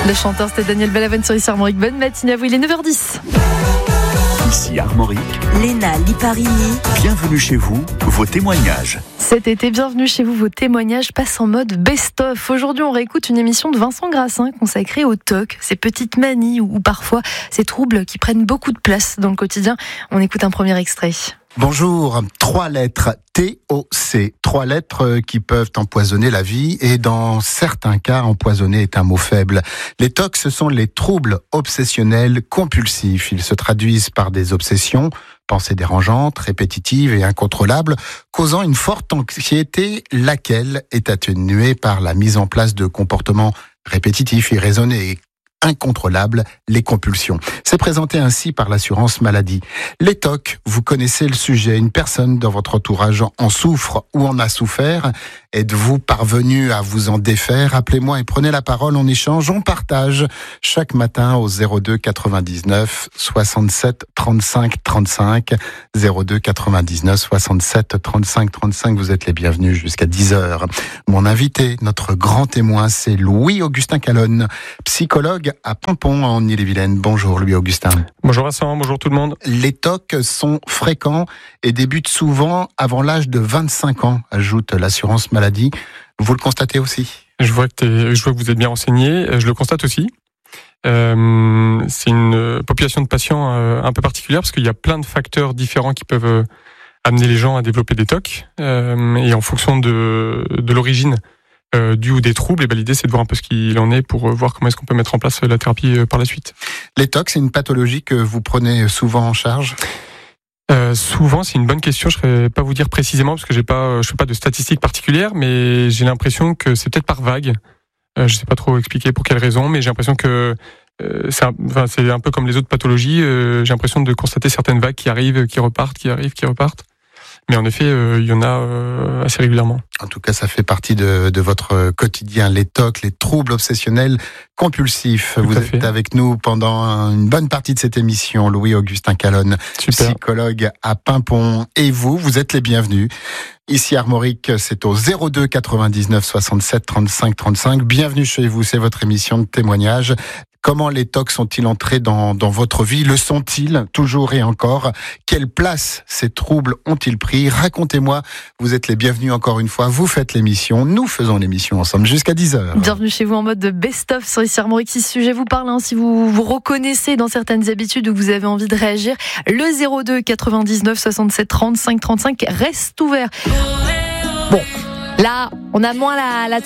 Le chanteur, c'était Daniel Balavoine sur ici Armorique. Bonne matinée à vous, il est 9h10. Ici Armorique, Léna Liparini. bienvenue chez vous, vos témoignages. Cet été, bienvenue chez vous, vos témoignages passent en mode best-of. Aujourd'hui, on réécoute une émission de Vincent Grassin consacrée au TOC, ces petites manies ou parfois ces troubles qui prennent beaucoup de place dans le quotidien. On écoute un premier extrait. Bonjour, 3 lettres TOC, 3 lettres qui peuvent empoisonner la vie et dans certains cas, empoisonner est un mot faible. Les TOC, ce sont les troubles obsessionnels compulsifs. Ils se traduisent par des obsessions, pensées dérangeantes, répétitives et incontrôlables, causant une forte anxiété, laquelle est atténuée par la mise en place de comportements répétitifs, irraisonnés et incontrôlables, les compulsions. C'est présenté ainsi par l'assurance maladie. Les TOC, vous connaissez le sujet. Une personne dans votre entourage en souffre ou en a souffert. Êtes-vous parvenu à vous en défaire? Appelez-moi et prenez la parole, on échange, on partage chaque matin au 02 99 67 35 35. 02 99 67 35 35. Vous êtes les bienvenus jusqu'à 10h. Mon invité, notre grand témoin, c'est Louis-Augustin Calonne, psychologue à Paimpont en Ille-et-Vilaine. Bonjour Louis-Augustin. Bonjour Vincent, bonjour tout le monde. Les TOC sont fréquents et débutent souvent avant l'âge de 25 ans, ajoute l'assurance maladie. Vous le constatez aussi? Je vois que vous êtes bien renseigné, je le constate aussi. C'est une population de patients un peu particulière parce qu'il y a plein de facteurs différents qui peuvent amener les gens à développer des TOC. Et en fonction de l'origine du ou des troubles, l'idée c'est de voir un peu ce qu'il en est pour voir comment est-ce qu'on peut mettre en place la thérapie par la suite. Les TOC, c'est une pathologie que vous prenez souvent en charge? Souvent, c'est une bonne question. Je ne saurais pas vous dire précisément parce que je fais pas de statistiques particulières, mais j'ai l'impression que c'est peut-être par vague. Je ne sais pas trop expliquer pour quelle raison, mais j'ai l'impression que c'est un peu comme les autres pathologies. J'ai l'impression de constater certaines vagues qui arrivent, qui repartent, qui arrivent, qui repartent. Mais en effet, il y en a assez régulièrement. En tout cas, ça fait partie de votre quotidien, les TOC, les troubles obsessionnels compulsifs. Vous êtes avec nous pendant une bonne partie de cette émission, Louis-Augustin Calonne, psychologue à Paimpont. Et vous êtes les bienvenus. Ici Armorique, c'est au 02 99 67 35 35. Bienvenue chez vous, c'est votre émission de témoignage. Comment les TOC sont-ils entrés dans votre vie? Le sont-ils toujours et encore? Quelle place ces troubles ont-ils pris? Racontez-moi, vous êtes les bienvenus encore une fois, vous faites l'émission, nous faisons l'émission ensemble jusqu'à 10h. Bienvenue chez vous en mode de best-of sur ici Armorique. Si ce sujet vous parle, si vous vous reconnaissez dans certaines habitudes ou que vous avez envie de réagir, le 02 99 67 35 35 reste ouvert. Bon, là, on a moins la